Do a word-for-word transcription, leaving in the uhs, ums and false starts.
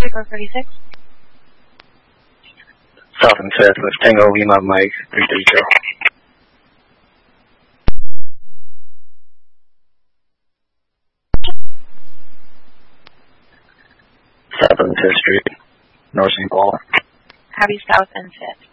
Airport thirty-six. South and fifth with Tango Lima Mike three three two. South and fifth Street, North Saint Paul. Copy South and fifth.